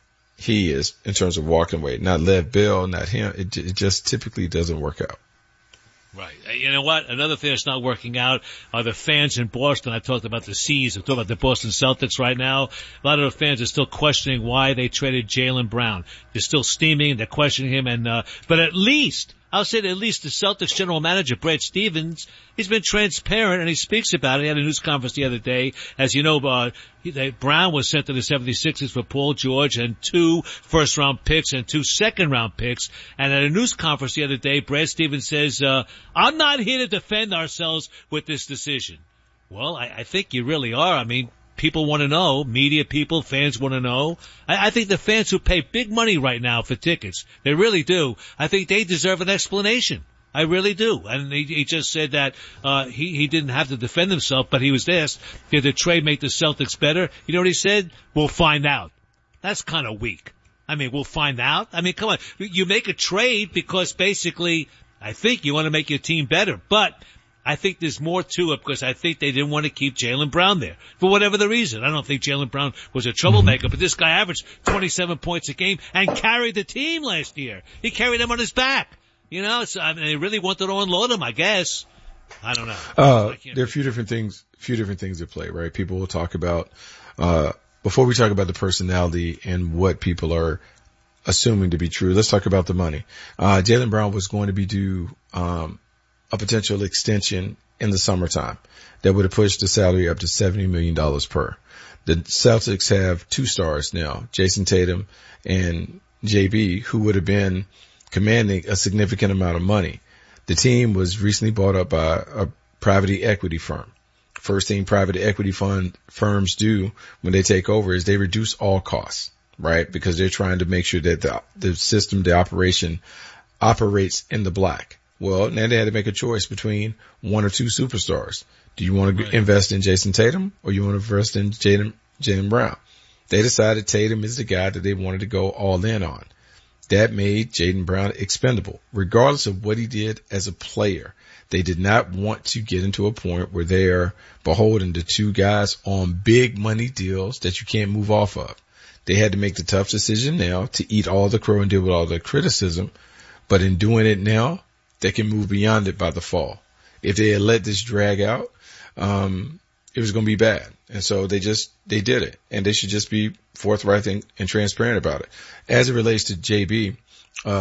he is in terms of walking away. Not Lev Bell, not him. It, it just typically doesn't work out. Right. You know what? Another thing that's not working out are the fans in Boston. I talked about the C's. I'm talking about the Boston Celtics right now. A lot of the fans are still questioning why they traded Jaylen Brown. They're still steaming. They're questioning him. And, uh, but at least, I'll say that at least the Celtics general manager, Brad Stevens, he's been transparent and he speaks about it. He had a news conference the other day. As you know, uh, he, they, Brown was sent to the seventy-sixers for Paul George and two first round picks and two second round picks. And at a news conference the other day, Brad Stevens says, uh, I'm not here to defend ourselves with this decision. Well, I, I think you really are. I mean, people want to know, media people, fans want to know. I, I think the fans who pay big money right now for tickets, they really do. I think they deserve an explanation. I really do. And he, he just said that uh he, he didn't have to defend himself, but he was asked, did the trade make the Celtics better? You know what he said? We'll find out. That's kind of weak. I mean, we'll find out. I mean, come on. You make a trade because basically, I think you want to make your team better. But I think there's more to it because I think they didn't want to keep Jaylen Brown there for whatever the reason. I don't think Jaylen Brown was a troublemaker, but this guy averaged twenty-seven points a game and carried the team last year. He carried them on his back. You know, it's, I mean, they really wanted to unload him, I guess. I don't know. Uh, there are a few different things, few different things at play, right? People will talk about, uh, before we talk about the personality and what people are assuming to be true, let's talk about the money. Uh, Jaylen Brown was going to be due, um, a potential extension in the summertime that would have pushed the salary up to seventy million dollars per. The Celtics have two stars now, Jason Tatum and J B, who would have been commanding a significant amount of money. The team was recently bought up by a private equity firm. First thing private equity fund firms do when they take over is they reduce all costs, right? Because they're trying to make sure that the, the system, the operation operates in the black. Well, now they had to make a choice between one or two superstars. Do you want to right. invest in Jason Tatum or you want to invest in Jaylen, Jaylen Brown? They decided Tatum is the guy that they wanted to go all in on. That made Jaylen Brown expendable, regardless of what he did as a player. They did not want to get into a point where they are beholden to two guys on big money deals that you can't move off of. They had to make the tough decision now to eat all the crow and deal with all the criticism. But in doing it now, they can move beyond it by the fall. If they had let this drag out, um, it was going to be bad. And so they just, they did it. And they should just be forthright and, and transparent about it. As it relates to J B, uh,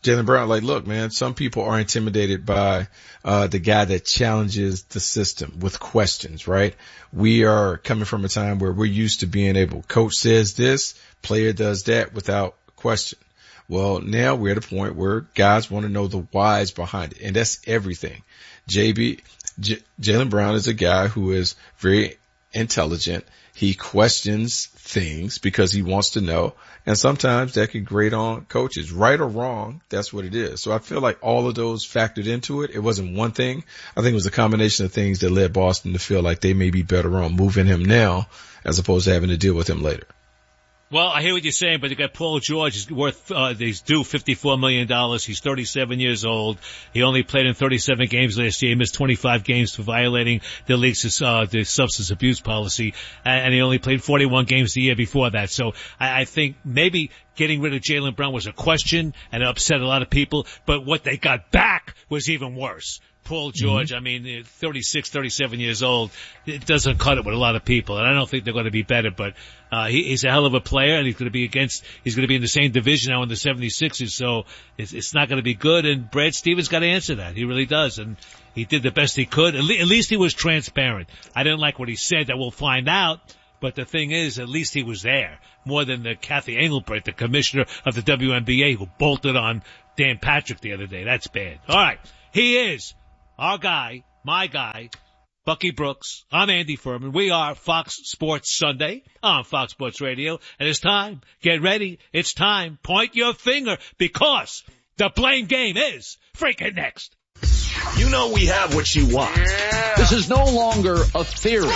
Jaylen Brown, like, look, man, some people are intimidated by uh the guy that challenges the system with questions, right? We are coming from a time where we're used to being able, coach says this, player does that without question. Well, now we're at a point where guys want to know the whys behind it, and that's everything. J B, J- Jaylen Brown is a guy who is very intelligent. He questions things because he wants to know. And sometimes that can grate on coaches, right or wrong. That's what it is. So I feel like all of those factored into it. It wasn't one thing. I think it was a combination of things that led Boston to feel like they may be better on moving him now as opposed to having to deal with him later. Well, I hear what you're saying, but you got Paul George. He's worth, uh, he's due fifty-four million dollars. He's thirty-seven years old. He only played in thirty-seven games last year. He missed twenty-five games for violating the league's, uh, the substance abuse policy. And he only played forty-one games the year before that. So I, I think maybe getting rid of Jaylen Brown was a question and it upset a lot of people, but what they got back was even worse. Paul George, mm-hmm. I mean, thirty-six, thirty-seven years old, it doesn't cut it with a lot of people. And I don't think they're going to be better, but, uh, he, he's a hell of a player and he's going to be against, he's going to be in the same division now in the seventy-sixers. So it's, it's not going to be good. And Brad Stevens got to answer that. He really does. And he did the best he could. At, le- at least he was transparent. I didn't like what he said, that we'll find out. But the thing is, at least he was there. More than the Kathy Engelbrecht, the commissioner of the W N B A, who bolted on Dan Patrick the other day. That's bad. All right. He is our guy, my guy, Bucky Brooks. I'm Andy Furman. We are Fox Sports Sunday on Fox Sports Radio. And it's time. Get ready. It's time. Point your finger because the blame game is freaking next. You know we have what you want. Yeah. This is no longer a theory.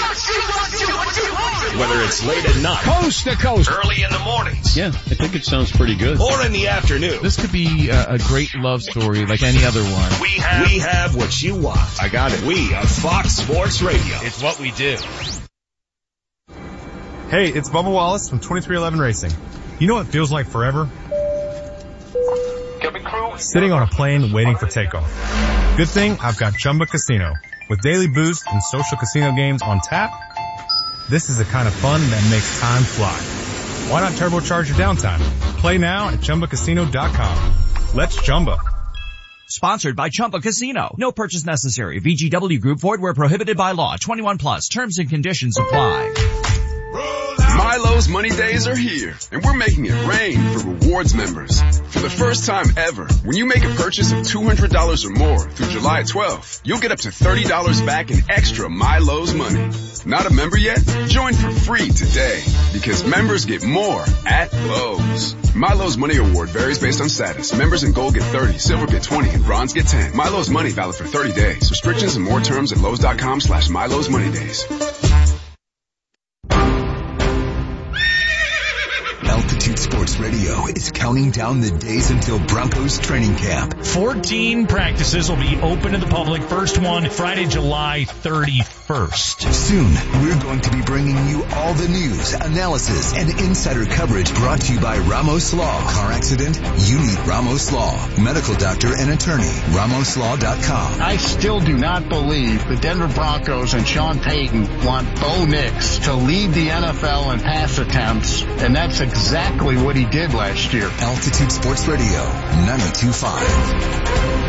Whether it's late at night, coast to coast, early in the mornings. Yeah, I think it sounds pretty good. Or in the afternoon. This could be a, a great love story like any other one. We have, we have what you want. I got it. We are Fox Sports Radio. It's what we do. Hey, it's Bubba Wallace from twenty-three eleven Racing. You know what feels like forever? Sitting on a plane waiting for takeoff. Good thing I've got Chumba Casino. With daily boost and social casino games on tap, this is the kind of fun that makes time fly. Why not turbocharge your downtime? Play now at Chumba Casino dot com. Let's Chumba. Sponsored by Chumba Casino. No purchase necessary. V G W Group, void where prohibited by law. twenty-one plus. Terms and conditions apply. Milo's Money Days are here, and we're making it rain for rewards members. For the first time ever, when you make a purchase of two hundred dollars or more through July twelfth, you'll get up to thirty dollars back in extra Milo's money. Not a member yet? Join for free today, because members get more at Lowe's. Milo's Money Award varies based on status. Members in gold get thirty, silver get twenty, and bronze get ten. Milo's Money valid for thirty days. Restrictions and more terms at Lowe's.com slash Milo's Money Days. Altitude Sports Radio is counting down the days until Broncos training camp. fourteen practices will be open to the public. First one, Friday, July thirty-first. Soon, we're going to be bringing you all the news, analysis, and insider coverage brought to you by Ramos Law. Car accident? You need Ramos Law. Medical doctor and attorney. Ramos Law dot com. I still do not believe the Denver Broncos and Sean Payton want Bo Nix to lead the N F L in pass attempts, and that's exactly what he did last year. Altitude Sports Radio, ninety-two point five.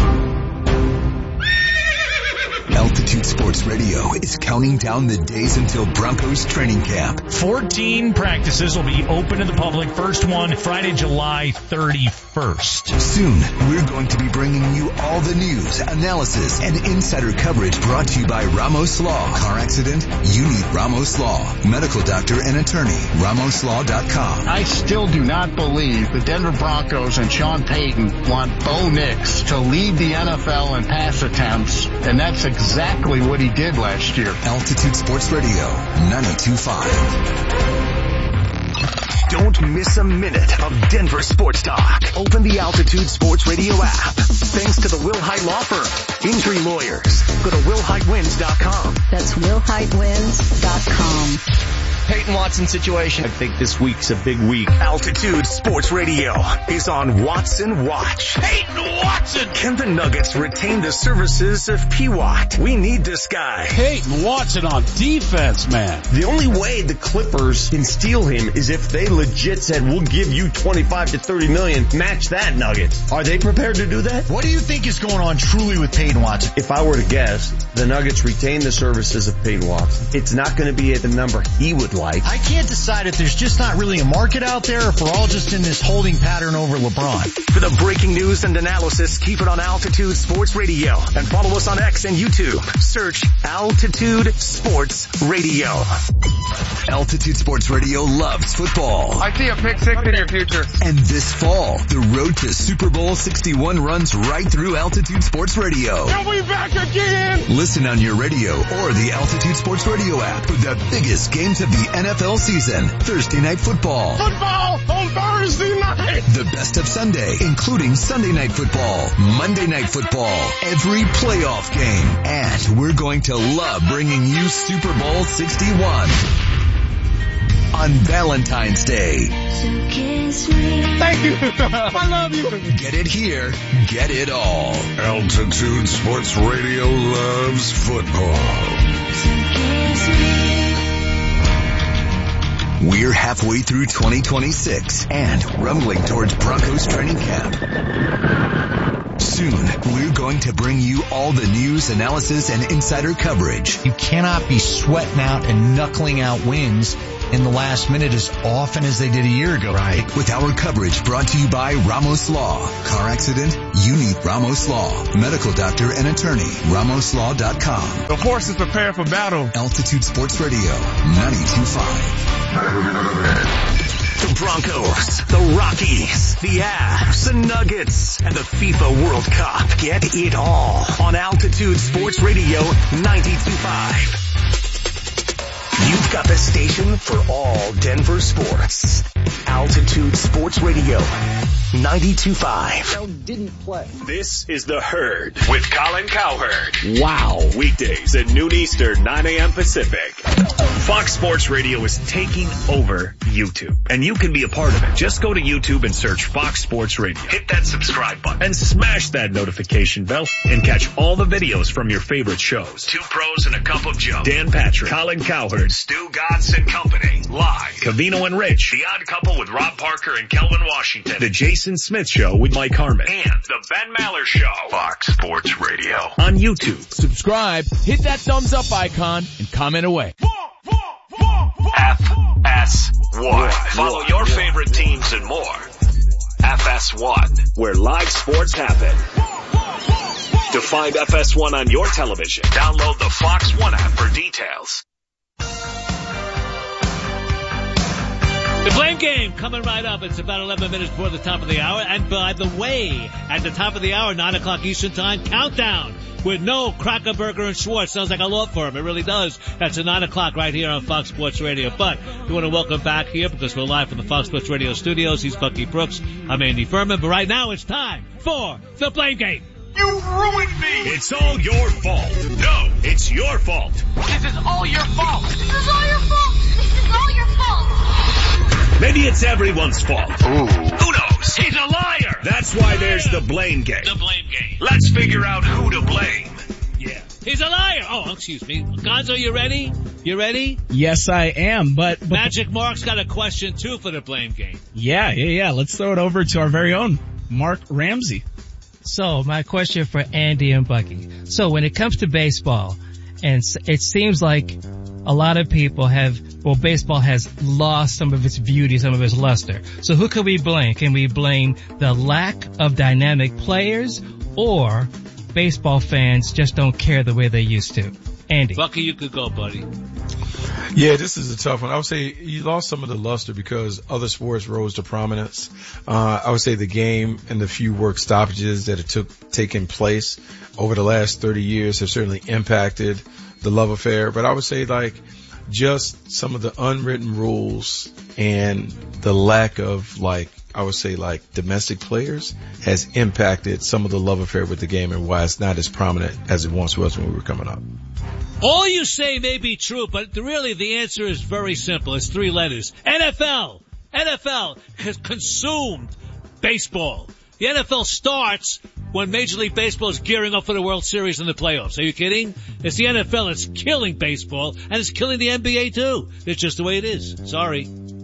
Altitude Sports Radio is counting down the days until Broncos training camp. fourteen practices will be open to the public. First one, Friday, July thirty-first. Soon, we're going to be bringing you all the news, analysis, and insider coverage brought to you by Ramos Law. Car accident? You need Ramos Law. Medical doctor and attorney. Ramos Law dot com. I still do not believe the Denver Broncos and Sean Payton want Bo Nix to lead the N F L in pass attempts, and that's exactly what he did last year. Altitude Sports Radio, ninety-two point five. Don't miss a minute of Denver sports talk. Open the Altitude Sports Radio app. Thanks to the Will Hite Law Firm. Injury lawyers. Go to will hite wins dot com. That's will hite wins dot com. Peyton Watson situation. I think this week's a big week. Altitude Sports Radio is on Watson Watch. Peyton Watson! Can the Nuggets retain the services of P W A T? We need this guy. Peyton Watson on defense, man. The only way the Clippers can steal him is if they legit said, we'll give you twenty-five to thirty million, match that, Nuggets. Are they prepared to do that? What do you think is going on truly with Peyton Watson? If I were to guess, the Nuggets retain the services of Peyton Watson. It's not going to be at the number he would like. I can't decide if there's just not really a market out there or if we're all just in this holding pattern over LeBron. For the breaking news and analysis, keep it on Altitude Sports Radio and follow us on X and YouTube. Search Altitude Sports Radio. Altitude Sports Radio loves football. I see a pick six in your future. And this fall, the road to Super Bowl sixty-one runs right through Altitude Sports Radio. Are we back again? Listen on your radio or the Altitude Sports Radio app for the biggest games of the N F L season. Thursday Night Football. Football on Thursday night. The best of Sunday, including Sunday Night Football, Monday Night Football, every playoff game. And we're going to love bringing you Super Bowl sixty-one on Valentine's Day. Thank you. I love you. Get it here. Get it all. Altitude Sports Radio loves football. We're halfway through twenty twenty-six and rumbling towards Broncos training camp. Soon, we're going to bring you all the news, analysis, and insider coverage. You cannot be sweating out and knuckling out wins in the last minute as often as they did a year ago. Right. With our coverage brought to you by Ramos Law. Car accident? You need Ramos Law. Medical doctor and attorney. Ramos Law dot com. The horse is prepared for battle. Altitude Sports Radio, ninety-two point five. The Broncos, the Rockies, the Avs, the Nuggets, and the FIFA World Cup. Get it all on Altitude Sports Radio ninety-two point five. You've got the station for all Denver sports. Altitude Sports Radio ninety-two point five. Didn't play. This is The Herd with Colin Cowherd. Wow. Weekdays at noon Eastern, nine a.m. Pacific. Fox Sports Radio is taking over YouTube, and you can be a part of it. Just go to YouTube and search Fox Sports Radio. Hit that subscribe button and smash that notification bell and catch all the videos from your favorite shows. Two Pros and a Cup of Joe. Dan Patrick, Colin Cowherd, Stu Gatz and Company. Live. Cavino and Rich. The Odd Couple with Rob Parker and Kelvin Washington. The Jason Smith Show with Mike Harmon. And The Ben Maller Show. Fox Sports Radio. On YouTube. Subscribe, hit that thumbs up icon, and comment away. F S one. Follow your favorite teams and more. F S one, where live sports happen. To find F S one on your television, download the Fox One app for details. The Blame Game coming right up. It's about eleven minutes before the top of the hour. And by the way, at the top of the hour, nine o'clock Eastern Time, countdown with no Crackerberger and Schwartz. Sounds like a law firm. It really does. That's at nine o'clock right here on Fox Sports Radio. But we want to welcome back here because we're live from the Fox Sports Radio studios. He's Bucky Brooks. I'm Andy Furman. But right now it's time for The Blame Game. You ruined me! It's all your fault. No, it's your fault. This is all your fault. This is all your fault. This is all your fault. Maybe it's everyone's fault. Ooh. Who knows? He's a liar. That's why there's The Blame Game. The Blame Game. Let's figure out who to blame. Yeah. He's a liar. Oh, excuse me. Gonzo, you ready? You ready? Yes, I am, but, but... Magic Mark's got a question, too, for The Blame Game. Yeah, yeah, yeah. Let's throw it over to our very own Mark Ramsey. So, my question for Andy and Bucky. So, when it comes to baseball, and it seems like a lot of people have, well, baseball has lost some of its beauty, some of its luster. So who can we blame? Can we blame the lack of dynamic players, or baseball fans just don't care the way they used to? Andy. Bucky, you could go, buddy. Yeah, this is a tough one. I would say you lost some of the luster because other sports rose to prominence. Uh, I would say the game and the few work stoppages that it took taking place over the last thirty years have certainly impacted the love affair. But I would say like just some of the unwritten rules and the lack of like, I would say like domestic players has impacted some of the love affair with the game and why it's not as prominent as it once was when we were coming up. All you say may be true, but really the answer is very simple. It's three letters. N F L. N F L has consumed baseball. The N F L starts when Major League Baseball is gearing up for the World Series and the playoffs. Are you kidding? It's the N F L that's killing baseball, and it's killing the N B A too. It's just the way it is. Sorry.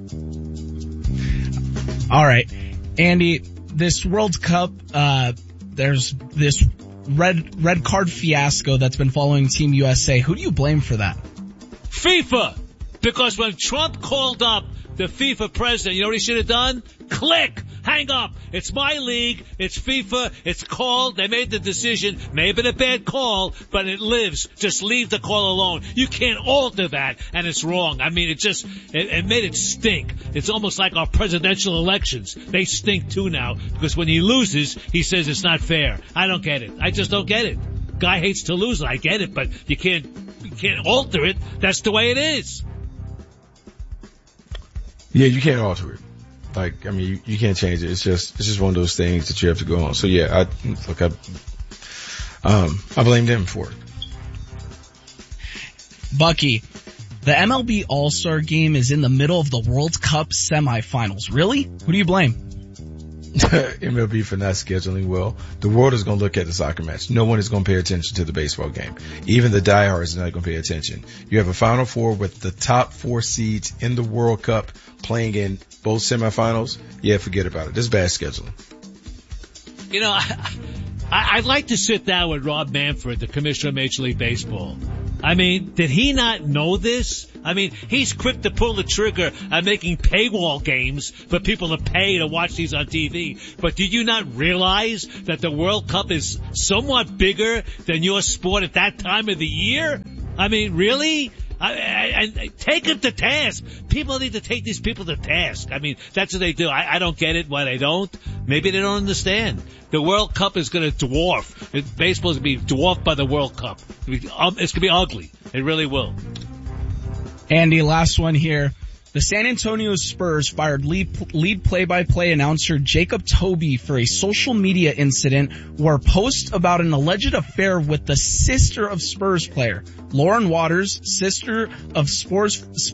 All right. Andy, this World Cup, uh, there's this red, red card fiasco that's been following Team U S A. Who do you blame for that? FIFA. Because when Trump called up the FIFA president, you know what he should have done? Click! Hang up! It's my league, it's FIFA, it's called, they made the decision, may have been a bad call, but it lives. Just leave the call alone. You can't alter that, and it's wrong. I mean, it just, it, it made it stink. It's almost like our presidential elections. They stink too now, because when he loses, he says it's not fair. I don't get it. I just don't get it. Guy hates to lose, I get it, but you can't, you can't alter it. That's the way it is. Yeah, you can't alter it. Like, I mean, you, you can't change it. It's just, it's just one of those things that you have to go on. So yeah, I, look, I, um, I blamed him for it. Bucky, the M L B All-Star Game is in the middle of the World Cup semifinals. Really? Who do you blame? M L B for not scheduling well. The world is going to look at the soccer match. No one is going to pay attention to the baseball game. Even the diehards are not going to pay attention. You have a Final Four with the top four seeds in the World Cup playing in both semifinals. Yeah, forget about it. This is bad scheduling. You know, I, I, I'd like to sit down with Rob Manfred, the commissioner of Major League Baseball. I mean, did he not know this? I mean, he's quick to pull the trigger on making paywall games for people to pay to watch these on T V. But did you not realize that the World Cup is somewhat bigger than your sport at that time of the year? I mean, really? I, I, I, take him to task. People need to take these people to task. I mean, that's what they do. I, I don't get it, why they don't. Maybe they don't understand. The World Cup is going to dwarf. Baseball is going to be dwarfed by the World Cup. It's going to be ugly. It really will. Andy, last one here. The San Antonio Spurs fired lead, lead play-by-play announcer Jacob Toby for a social media incident where posts about an alleged affair with the sister of Spurs player. Lauren Waters, sister of Spurs,